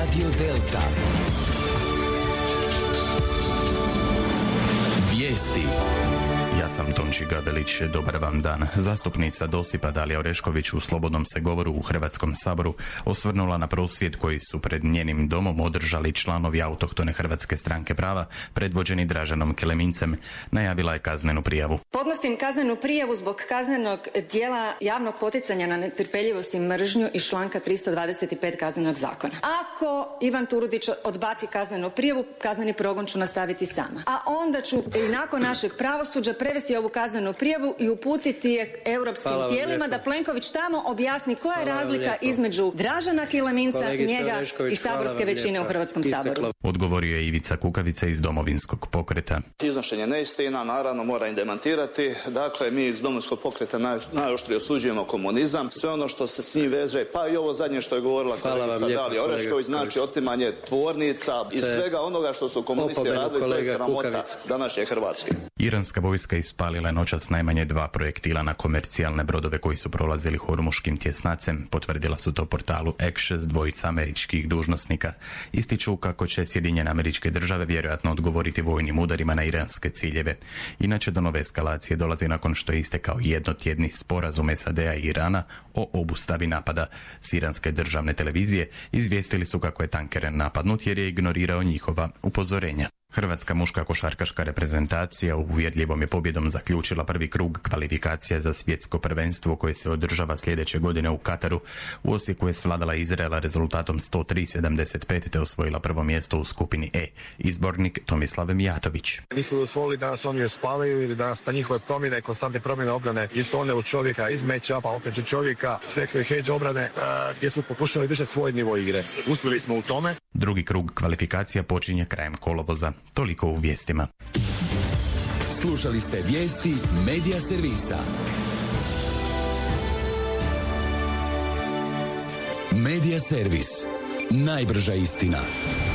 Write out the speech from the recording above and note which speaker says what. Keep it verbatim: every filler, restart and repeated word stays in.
Speaker 1: Radio Delta. Vijesti.
Speaker 2: Ja sam Tonči Gabelić, dobar vam dan. Zastupnica Dosipa Dalija Orešković u slobodnom se govoru u Hrvatskom saboru osvrnula na prosvjed koji su pred njenim domom održali članovi autohtone Hrvatske stranke prava, predvođeni Draženom Kelemincem. Najavila je kaznenu prijavu.
Speaker 3: Podnosim kaznenu prijavu zbog kaznenog djela javnog poticanja na netrpeljivost i mržnju iz članka tristo dvadeset pet Kaznenog zakona. Ako Ivan Turudić odbaci kaznenu prijavu, kazneni progon ću nastaviti sama. A onda ću i nakon našeg pravosuđa prevesti ovu kaznenu prijavu i uputiti je europskim tijelima da Plenković tamo objasni koja je razlika između Dražena Keleminca, Kolegice njega Orešković, i saborske većine u Hrvatskom saboru.
Speaker 2: Odgovorio je Ivica Kukavica iz Domovinskog pokreta.
Speaker 4: Iznošenje neistina, naravno, mora im demantirati. Dakle, mi iz Domovinskog pokreta naj, najoštrije osuđujemo komunizam. Sve ono što se s njim veže, pa i ovo zadnje što je govorila kolegica Dalija Orešković, znači otimanje tvornica i svega onoga što su komunisti radili, to je sramota današnje Hrvatske.
Speaker 2: Iranska vojska ispalila je noćas najmanje dva projektila na komercijalne brodove koji su prolazili hormuškim tjesnacem, potvrdila su to portalu Axios dvojica američkih dužnosnika. Ističu kako će Sjedinjene Američke Države vjerojatno odgovoriti vojnim udarima na iranske ciljeve. Inače, do nove eskalacije dolazi nakon što je istekao jednotjedni sporazum S A D-a i Irana o obustavi napada. S iranske državne televizije izvijestili su kako je tanker napadnut jer je ignorirao njihova upozorenja. Hrvatska muška košarkaška reprezentacija uvjerljivom je pobjedom zaključila prvi krug kvalifikacija za svjetsko prvenstvo koje se održava sljedeće godine u Kataru. U Osijeku je svladala Izraela rezultatom sto tri sedamdeset pet te osvojila prvo mjesto u skupini E. Izbornik Tomislav Mijatović.
Speaker 5: Nismo dozvolili da nas oni uspavaju ili da nas ta njihove promjene, konstantne promjene obrane iz one u čovjeka, iz meča, pa opet u čovjeka, sve koje hedge obrane, gdje smo pokušali držati svoj nivo igre. Uspjeli smo u tome.
Speaker 2: Drugi krug kvalifikacija počinje krajem kolovoza. Toliko u vijestima.
Speaker 1: Slušali ste vijesti Medija servisa. Medija servis. Najbrža istina.